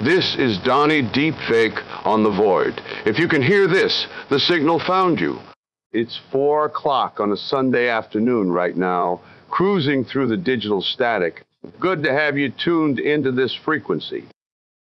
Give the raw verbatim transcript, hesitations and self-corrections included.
This is Donnie Deepfake on the Void. If you can hear this, the signal found you. It's four o'clock on a Sunday afternoon right now, cruising through the digital static. Good to have you tuned into this frequency.